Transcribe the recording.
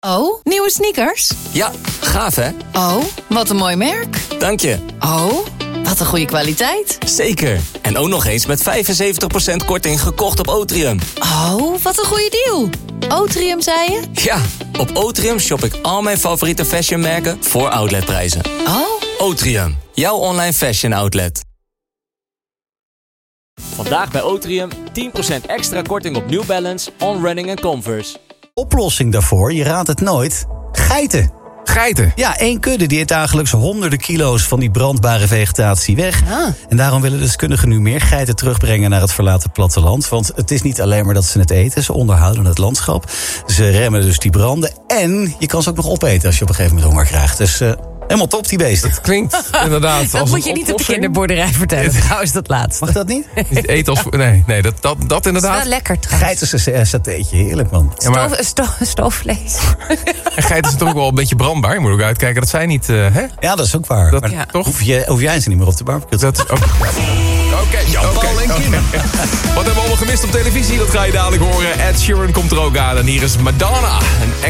Oh, nieuwe sneakers? Ja, gaaf hè? Oh, wat een mooi merk. Dank je. Oh, wat een goede kwaliteit. Zeker. En ook nog eens met 75% korting gekocht op Otrium. Oh, wat een goede deal. Otrium, zei je? Ja, op Otrium shop ik al mijn favoriete fashionmerken voor outletprijzen. Oh. Otrium, jouw online fashion outlet. Vandaag bij Otrium 10% extra korting op New Balance, On Running en Converse. Oplossing daarvoor, je raadt het nooit, geiten. Geiten? Ja, 1 kudde die eet dagelijks honderden kilo's van die brandbare vegetatie weg. Ah. En daarom willen deskundigen nu meer geiten terugbrengen naar het verlaten platteland. Want het is niet alleen maar dat ze het eten, ze onderhouden het landschap. Ze remmen dus die branden. En je kan ze ook nog opeten als je op een gegeven moment honger krijgt. Dus helemaal top, die beesten. Het klinkt inderdaad Dat als moet je niet op de kinderboerderij vertellen, trouwens, dat laatste. Mag dat niet? Niet eten als... Nee, dat Dat inderdaad. is wel lekker trouwens. Geitensatéetje, heerlijk man. Ja, maar Stoofvlees. en geiten zijn toch ook wel een beetje brandbaar. Je moet ook uitkijken dat zij niet... hè? Ja, dat is ook waar. Dat, Maar Ja. toch? hoef jij ze niet meer op de barbecue te Dat is ook... Oké. Wat hebben we allemaal gemist op televisie? Dat ga je dadelijk horen. Ed Sheeran komt er ook aan. En hier is Madonna.